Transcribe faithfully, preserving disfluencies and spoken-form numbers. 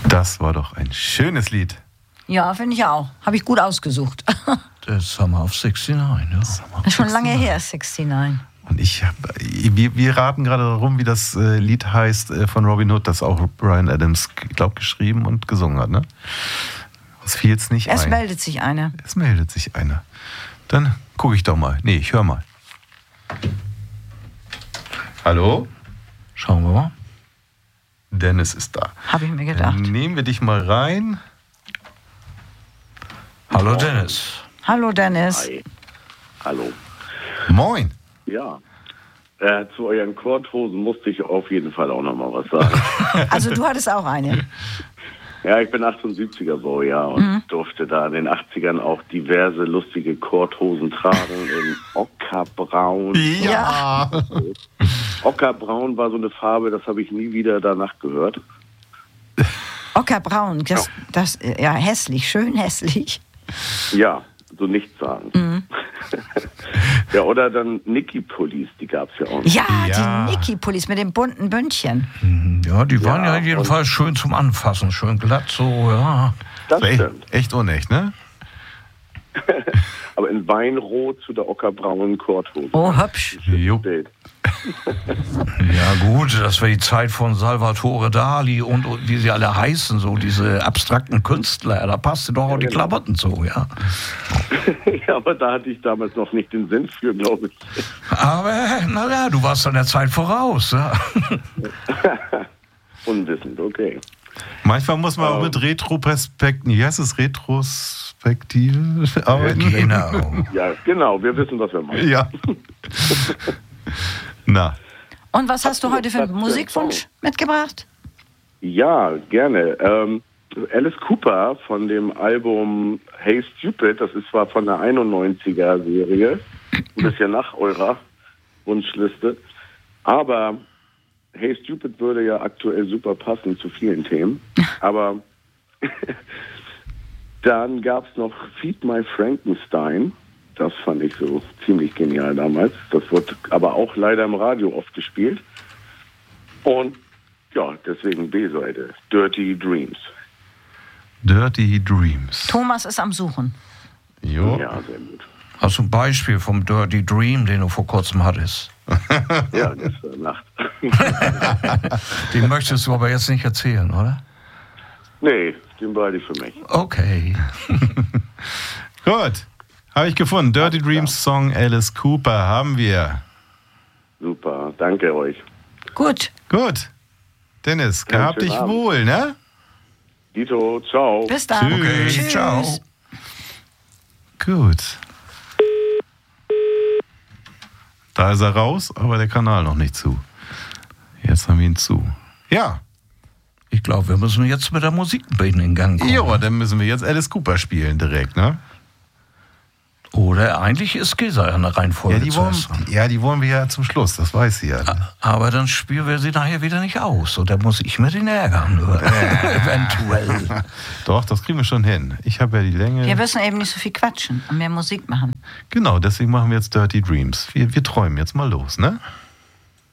Das war doch ein schönes Lied. Ja, finde ich auch. Habe ich gut ausgesucht. Das Summer of sixty-nine, ja. Das ist schon lange her, sixty-nine. Und ich hab, wir, wir raten gerade darum, wie das äh, Lied heißt äh, von Robin Hood, das auch Bryan Adams, glaube geschrieben und gesungen hat, ne? Es fiel jetzt nicht Es ein. meldet sich einer. Es meldet sich einer. Dann gucke ich doch mal. Nee, ich höre mal. Hallo? Schauen wir mal. Dennis ist da. Habe ich mir gedacht. Dann nehmen wir dich mal rein. Hallo Dennis. Hallo Dennis. Hi. Hallo. Moin. Ja. Äh, zu euren Korthosen musste ich auf jeden Fall auch noch mal was sagen. Also du hattest auch eine. Ja, ich bin achtundsiebziger Baujahr und Mhm. durfte da in den achtzigern auch diverse lustige Korthosen tragen in Ockerbraun. Ja. Ockerbraun war so eine Farbe, das habe ich nie wieder danach gehört. Ockerbraun, das, das, ja, hässlich, schön hässlich. Ja, so nichts sagen. Mhm. Ja, oder dann Niki-Pullis, die gab es ja auch noch. Ja, Ja. die Niki-Pullis mit dem bunten Bündchen. Ja, die waren ja, Ja, jedenfalls schön zum Anfassen, schön glatt so, ja. Das Echt, stimmt. echt unecht, ne? Aber in Weinrot zu der ockerbraunen Korthose. Oh, hübsch. Jo. Bild. Ja gut, das war die Zeit von Salvatore Dali und, und wie sie alle heißen, so diese abstrakten Künstler. Da passte doch auch die genau. Klamotten zu, ja. Ja, aber da hatte ich damals noch nicht den Sinn für, glaube ich. Aber, naja, du warst an der Zeit voraus, ja. Unwissend, okay. Manchmal muss man auch Ähm. mit Retroperspektiven, wie heißt es, Retrospektive arbeiten. Genau. Ja, genau, wir wissen, was wir machen. Ja. Na, Und was hast du heute für einen Platz für Musikwunsch einen mitgebracht? Ja, gerne. Ähm, Alice Cooper von dem Album Hey Stupid, das ist zwar von der einundneunziger-Serie, ein bisschen nach eurer Wunschliste, aber Hey Stupid würde ja aktuell super passen zu vielen Themen. Aber dann gab es noch Feed My Frankenstein. Das fand ich so ziemlich genial damals. Das wird aber auch leider im Radio oft gespielt. Und ja, deswegen B-Seite. Dirty Dreams. Dirty Dreams. Thomas ist am Suchen. Jo. Ja, sehr gut. Hast du ein Beispiel vom Dirty Dream, den du vor kurzem hattest? Ja, gestern Nacht. Den möchtest du aber jetzt nicht erzählen, oder? Nee, den beide für mich. Okay. Gut, habe ich gefunden. Dirty Dreams Song Alice Cooper haben wir. Super, danke euch. Gut, Gut. Dennis, Ja, gehabt schönen dich Abend. wohl, ne? Dito, ciao. bis dann. Tschüss. Okay, Tschüss. ciao. Gut. Da ist er raus, aber der Kanal noch nicht zu. Jetzt haben wir ihn zu. Ja. Ich glaube, wir müssen jetzt mit der Musik in den Gang kommen. Ja, dann müssen wir jetzt Alice Cooper spielen direkt, ne? Oder eigentlich ist Gesa ja eine Reihenfolge Ja die, wollen, zuerst dran. ja, die wollen wir ja zum Schluss, das weiß sie ja. Ne? Aber dann spielen wir sie nachher wieder nicht aus. Und dann muss ich mir den ärgern. Eventuell. Doch, das kriegen wir schon hin. Ich habe ja die Länge. Wir müssen eben nicht so viel quatschen und mehr Musik machen. Genau, deswegen machen wir jetzt Dirty Dreams. Wir, wir träumen jetzt mal los, ne?